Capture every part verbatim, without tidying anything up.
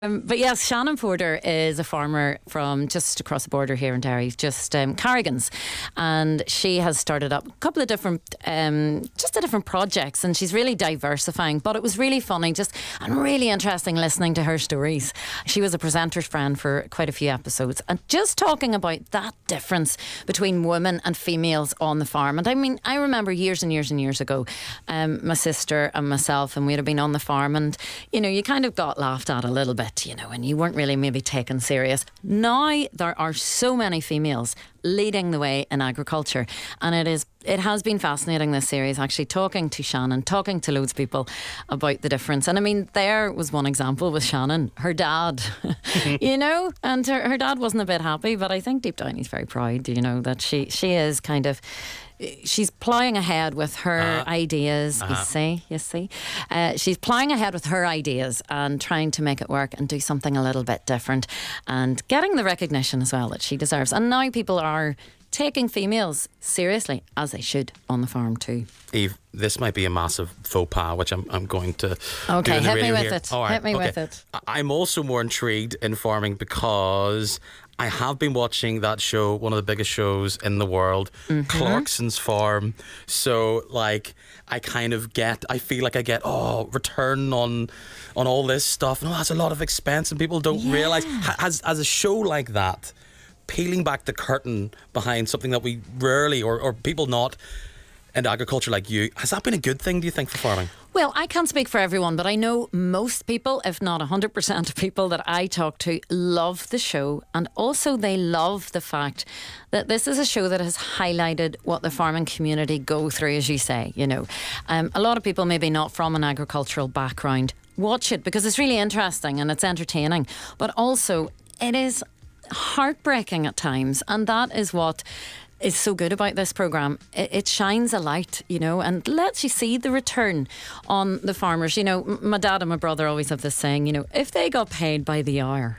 Um, but yes, Shannon Porter is a farmer from just across the border here in Derry, just um, Carrigan's, and she has started up a couple of different, um, just a different projects, and she's really diversifying. But it was really funny, just and really interesting listening to her stories. She was a presenter's friend for quite a few episodes, and just talking about that difference between women and females on the farm. And I mean, I remember years and years and years ago, um, my sister and myself, and we'd have been on the farm, and you know, you kind of got laughed at a little bit, you know, and you weren't really maybe taken serious. Now there are so many females leading the way in agriculture, and it is it has been fascinating, this series, actually talking to Shannon, talking to loads of people about the difference. And I mean, there was one example with Shannon, her dad, you know, and her, her dad wasn't a bit happy, but I think deep down he's very proud, you know, that she, she is kind of, she's ploughing ahead with her uh-huh. ideas. Uh-huh. You see, you see, uh, she's ploughing ahead with her ideas and trying to make it work and do something a little bit different, and getting the recognition as well that she deserves. And now people are taking females seriously, as they should, on the farm too. Eve, this might be a massive faux pas, which I'm I'm going to okay, do hit me with here. it. All right, hit me okay. with it. I'm also more intrigued in farming because I have been watching that show, one of the biggest shows in the world, mm-hmm. Clarkson's Farm. So, like, I kind of get, I feel like I get, oh, return on on all this stuff. No, that's a lot of expense, and people don't yeah. realise. As as a show like that, peeling back the curtain behind something that we rarely, or, or people not into agriculture like you, has that been a good thing, do you think, for farming? Well, I can't speak for everyone, but I know most people, if not one hundred percent of people that I talk to, love the show. And also they love the fact that this is a show that has highlighted what the farming community go through, as you say. You know, um, a lot of people maybe not from an agricultural background watch it because it's really interesting and it's entertaining. But also it is heartbreaking at times, and that is what is so good about this programme. It, it shines a light, you know, and lets you see the return on the farmers. You know, my dad and my brother always have this saying, you know, if they got paid by the hour,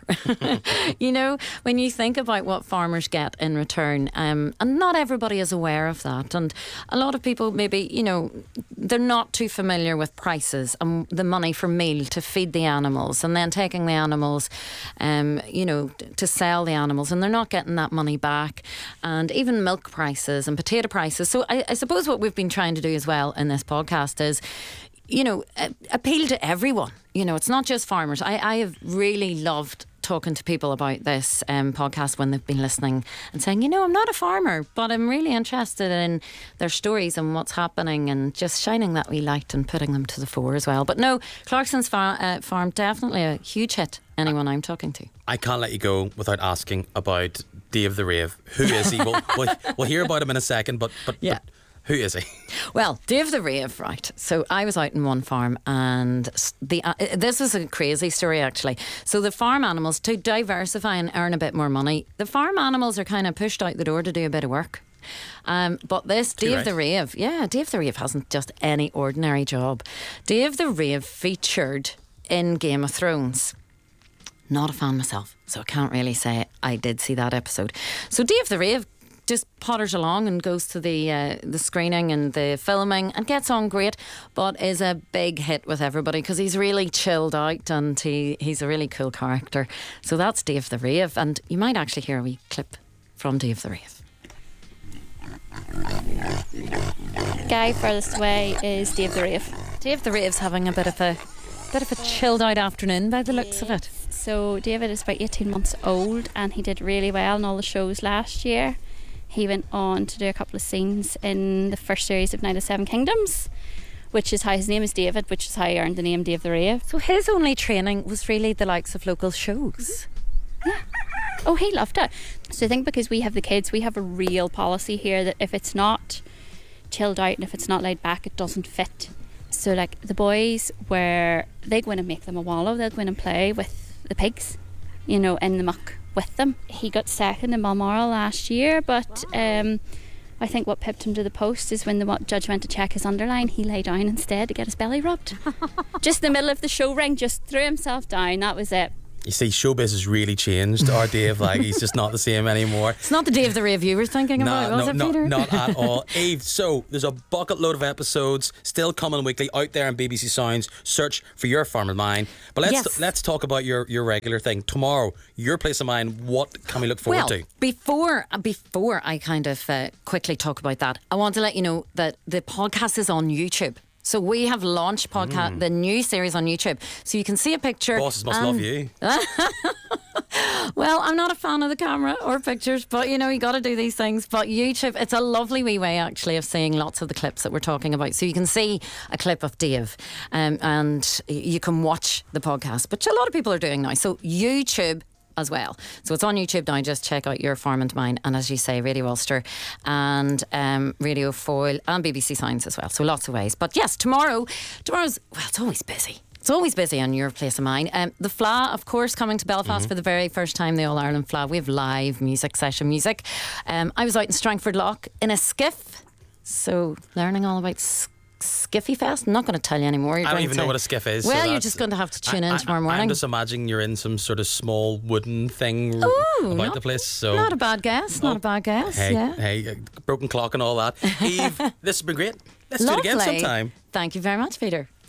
you know, when you think about what farmers get in return, um, and not everybody is aware of that, and a lot of people maybe, you know, they're not too familiar with prices and the money for meal to feed the animals, and then taking the animals, um, you know, to sell the animals, and they're not getting that money back, and even milk prices and potato prices. So I, I suppose what we've been trying to do as well in this podcast is, you know, a- appeal to everyone. You know, it's not just farmers. I, I have really loved talking to people about this um, podcast when they've been listening and saying, you know, I'm not a farmer, but I'm really interested in their stories and what's happening, and just shining that wee light and putting them to the fore as well. But no, Clarkson's far, uh, Farm, definitely a huge hit, anyone I'm talking to. I can't let you go without asking about Dave the Rave. Who is he? we'll, we'll, we'll hear about him in a second, but, but, yeah. but who is he? Well, Dave the Rave, right. So I was out in one farm, and the uh, this was a crazy story actually. So the farm animals, to diversify and earn a bit more money, the farm animals are kind of pushed out the door to do a bit of work. Um, but this Dave right. the Rave, yeah, Dave the Rave hasn't just any ordinary job. Dave the Rave featured in Game of Thrones. Not a fan myself, so I can't really say I did see that episode. So Dave the Rave just potters along and goes to the uh, the screening and the filming and gets on great, but is a big hit with everybody because he's really chilled out, and he, he's a really cool character. So that's Dave the Rave, and you might actually hear a wee clip from Dave the Rave. Guy furthest away is Dave the Rave. Dave the Rave's having a bit of a bit of a chilled out afternoon by the looks of it. So David is about eighteen months old, and he did really well in all the shows last year. He went on to do a couple of scenes in the first series of Night of Seven Kingdoms, which is how his name is David, which is how he earned the name Dave the Rave. So his only training was really the likes of local shows. Yeah. Oh, he loved it. So I think because we have the kids, we have a real policy here that if it's not chilled out and if it's not laid back, it doesn't fit. So like the boys, where they go in and make them a wallow, they'll go in and play with the pigs, you know, in the muck with them. He got second in Balmoral last year, but um, I think what pipped him to the post is when the judge went to check his underline, he lay down instead to get his belly rubbed. Just in the middle of the show ring, just threw himself down, that was it. You see, showbiz has really changed. Our Dave, like, he's just not the same anymore. It's not the Dave the Rave you were thinking about, Nah, was no, it, no, Peter? not at all. Eve, so there's a bucket load of episodes still coming weekly out there on B B C Sounds. Search for Your Farm of Mine. But let's Yes. let's talk about your, your regular thing. Tomorrow, Your Place of Mine, what can we look forward well, to? before before I kind of uh, quickly talk about that, I want to let you know that the podcast is on YouTube. So we have launched podcast the new series on YouTube. So you can see a picture. Bosses must and- love you. Well, I'm not a fan of the camera or pictures, but you know, you got to do these things. But YouTube, it's a lovely wee way actually of seeing lots of the clips that we're talking about. So you can see a clip of Dave um, and you can watch the podcast, which a lot of people are doing now. So YouTube as well. So it's on YouTube now. Just check out Your Farm and Mine, and as you say, Radio Ulster and um, Radio Foyle and B B C Sounds as well. So lots of ways. But yes, tomorrow, tomorrow's, well, it's always busy. It's always busy on Your Place of Mine. Um, the F L A, of course, coming to Belfast mm-hmm. for the very first time, the All Ireland F L A. We have live music, session music. Um, I was out in Strangford Lough in a skiff, so learning all about skiff. Skiffy Fest. I'm not going to tell you anymore. You're I don't going even to, know what a skiff is. Well, so you're that's- just going to have to tune in I, tomorrow I, morning. I'm just imagining you're in some sort of small wooden thing Ooh, about not, the place. So not a bad guess. Not Oh, a bad guess. Hey, yeah. hey, uh, broken clock and all that. Eve, this has been great. Let's Lovely. do it again sometime. Thank you very much, Peter.